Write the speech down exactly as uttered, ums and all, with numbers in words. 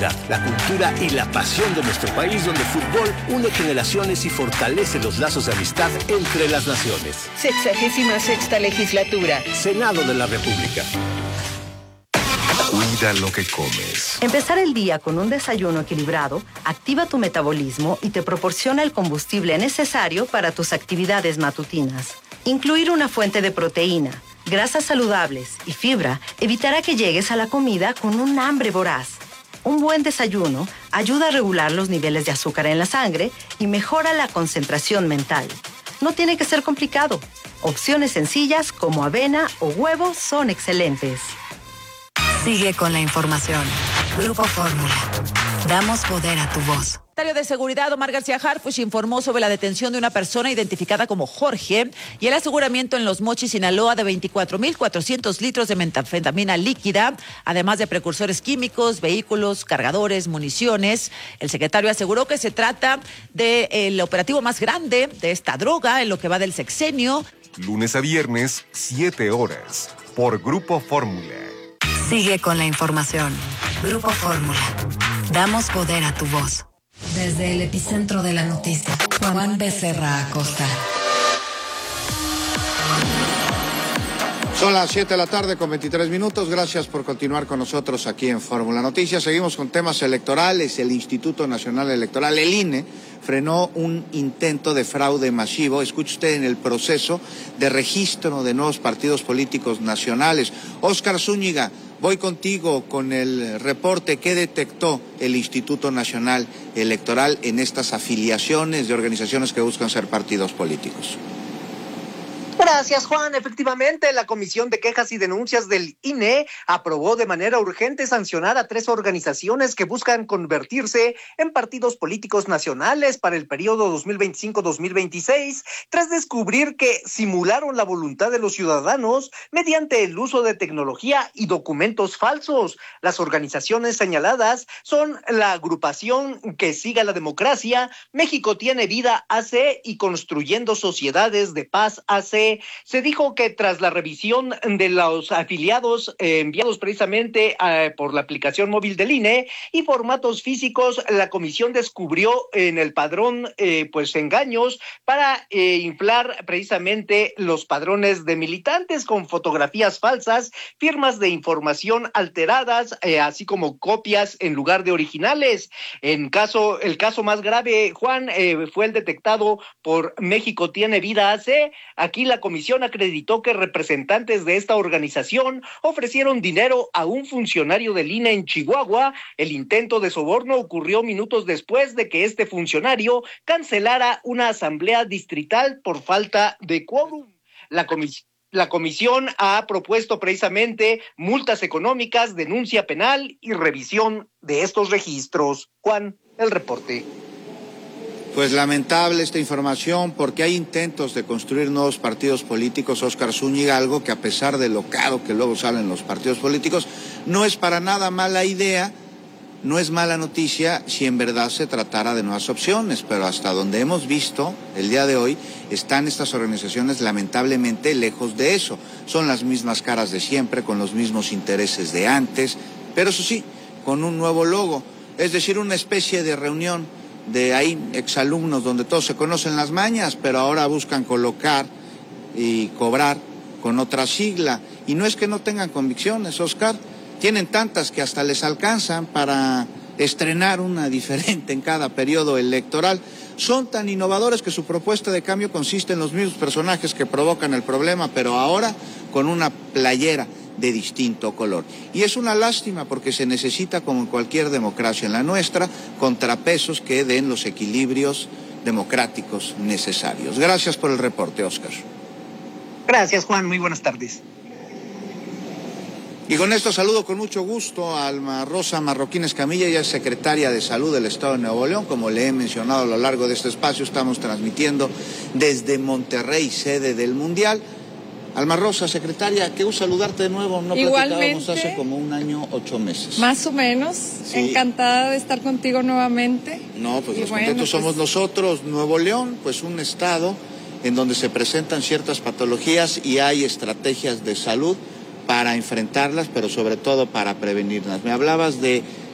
amistad, la cultura y la pasión de nuestro país, donde el fútbol une generaciones y fortalece los lazos de amistad entre las naciones. Sexagésima sexta legislatura. Senado de la República. Cuida lo que comes. Empezar el día con un desayuno equilibrado activa tu metabolismo y te proporciona el combustible necesario para tus actividades matutinas. Incluir una fuente de proteína, grasas saludables y fibra evitará que llegues a la comida con un hambre voraz. Un buen desayuno ayuda a regular los niveles de azúcar en la sangre y mejora la concentración mental. No tiene que ser complicado. Opciones sencillas como avena o huevos son excelentes. Sigue con la información. Grupo Fórmula. Damos poder a tu voz. El secretario de Seguridad, Omar García Harfuch, informó sobre la detención de una persona identificada como Jorge y el aseguramiento en Los Mochis, Sinaloa, de veinticuatro mil cuatrocientos litros de metanfetamina líquida, además de precursores químicos, vehículos, cargadores, municiones. El secretario aseguró que se trata del operativo más grande de esta droga en lo que va del sexenio. Lunes a viernes, siete horas, por Grupo Fórmula. Sigue con la información. Grupo Fórmula. Damos poder a tu voz. Desde el epicentro de la noticia, Juan Becerra Acosta. Son las siete de la tarde con veintitrés minutos. Gracias por continuar con nosotros aquí en Fórmula Noticias. Seguimos con temas electorales. El Instituto Nacional Electoral, el I N E, frenó un intento de fraude masivo. Escuche usted, en el proceso de registro de nuevos partidos políticos nacionales. Óscar Zúñiga, voy contigo con el reporte que detectó el Instituto Nacional Electoral en estas afiliaciones de organizaciones que buscan ser partidos políticos. Gracias, Juan. Efectivamente, la Comisión de Quejas y Denuncias del I N E aprobó de manera urgente sancionar a tres organizaciones que buscan convertirse en partidos políticos nacionales para el periodo dos mil veinticinco a dos mil veintiséis, tras descubrir que simularon la voluntad de los ciudadanos mediante el uso de tecnología y documentos falsos. Las organizaciones señaladas son la agrupación Que Siga la Democracia, México Tiene Vida A C y Construyendo Sociedades de Paz A C. Se dijo que tras la revisión de los afiliados eh, enviados precisamente eh, por la aplicación móvil del I N E y formatos físicos, la comisión descubrió en el padrón eh, pues engaños para eh, inflar precisamente los padrones de militantes con fotografías falsas, firmas de información alteradas, eh, así como copias en lugar de originales. En caso, el caso más grave, Juan, eh, fue el detectado por México Tiene Vida A C. Aquí la comisión acreditó que representantes de esta organización ofrecieron dinero a un funcionario del I N E en Chihuahua. El intento de soborno ocurrió minutos después de que este funcionario cancelara una asamblea distrital por falta de quórum. La comisión La comisión ha propuesto precisamente multas económicas, denuncia penal y revisión de estos registros. Juan, el reporte. Pues lamentable esta información, porque hay intentos de construir nuevos partidos políticos, Óscar Zúñiga, algo que a pesar de lo caro que luego salen los partidos políticos, no es para nada mala idea, no es mala noticia si en verdad se tratara de nuevas opciones, pero hasta donde hemos visto el día de hoy, están estas organizaciones lamentablemente lejos de eso. Son las mismas caras de siempre, con los mismos intereses de antes, pero eso sí, con un nuevo logo, es decir, una especie de reunión de ahí exalumnos donde todos se conocen las mañas, pero ahora buscan colocar y cobrar con otra sigla. Y no es que no tengan convicciones, Óscar, tienen tantas que hasta les alcanzan para estrenar una diferente en cada periodo electoral. Son tan innovadores que su propuesta de cambio consiste en los mismos personajes que provocan el problema, pero ahora con una playera de distinto color. Y es una lástima porque se necesita, como en cualquier democracia en la nuestra, contrapesos que den los equilibrios democráticos necesarios. Gracias por el reporte, Óscar. Gracias, Juan. Muy buenas tardes. Y con esto saludo con mucho gusto a Alma Rosa Marroquín Escamilla, ella es secretaria de Salud del Estado de Nuevo León. Como le he mencionado a lo largo de este espacio, estamos transmitiendo desde Monterrey, sede del Mundial. Alma Rosa, secretaria, qué gusto saludarte de nuevo. No platicábamos hace como un año, ocho meses. Más o menos. Sí. Encantada de estar contigo nuevamente. No, pues y los bueno, contentos pues... somos nosotros. Nuevo León, pues un estado en donde se presentan ciertas patologías y hay estrategias de salud para enfrentarlas, pero sobre todo para prevenirlas. Me hablabas de